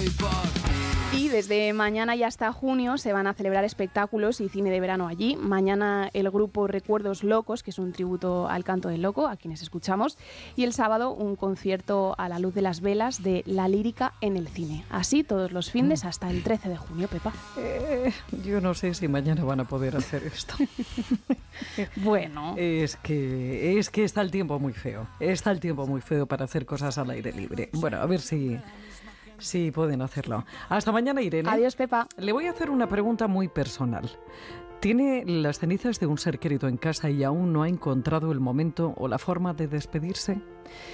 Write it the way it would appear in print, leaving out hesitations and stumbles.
Y desde mañana y hasta junio se van a celebrar espectáculos y cine de verano allí. Mañana el grupo Recuerdos Locos, que es un tributo al canto del loco, a quienes escuchamos. Y el sábado un concierto a la luz de las velas de La Lírica en el cine. Así todos los fines hasta el 13 de junio, Pepa. Yo no sé si mañana van a poder hacer esto. Bueno. Es que está el tiempo muy feo. Está el tiempo muy feo para hacer cosas al aire libre. Bueno, a ver si pueden hacerlo. Hasta mañana, Irene. Adiós, Pepa. Le voy a hacer una pregunta muy personal. ¿Tiene las cenizas de un ser querido en casa y aún no ha encontrado el momento o la forma de despedirse?